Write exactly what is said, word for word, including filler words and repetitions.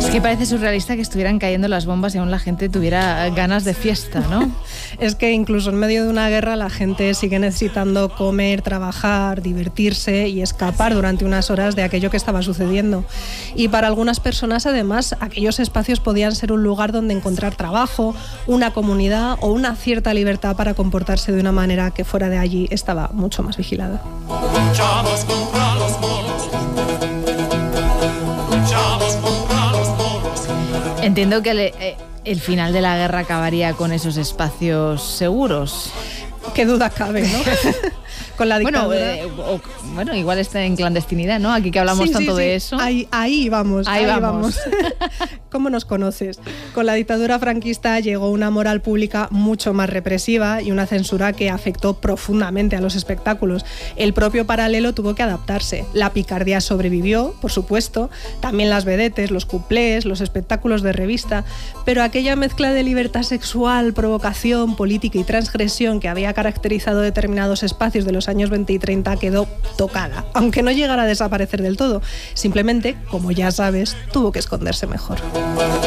Es que parece surrealista que estuvieran cayendo las bombas y aún la gente tuviera ganas de fiesta, ¿no? Es que incluso en medio de una guerra la gente sigue necesitando comer, trabajar, divertirse y escapar durante unas horas de aquello que estaba sucediendo. Y para algunas personas, además, aquellos espacios podían ser un lugar donde encontrar trabajo, una comunidad o una cierta libertad para comportarse de una manera que fuera de allí estaba mucho más vigilada. Luchamos contra los monos. Luchamos contra los monos. Entiendo que el, eh, el final de la guerra acabaría con esos espacios seguros. Qué duda cabe, ¿no? Con la dictadura. Bueno, eh, o, bueno, igual está en clandestinidad, ¿no? Aquí que hablamos sí, tanto sí, sí. de eso. Ahí, ahí vamos, ahí, ahí vamos. vamos. ¿Cómo nos conoces? Con la dictadura franquista llegó una moral pública mucho más represiva y una censura que afectó profundamente a los espectáculos. El propio Paralelo tuvo que adaptarse. La picardía sobrevivió, por supuesto, también las vedetes, los cuplés, los espectáculos de revista, pero aquella mezcla de libertad sexual, provocación, política y transgresión que había caracterizado determinados espacios de los años veinte y treinta quedó tocada, aunque no llegara a desaparecer del todo. Simplemente, como ya sabes, tuvo que esconderse mejor.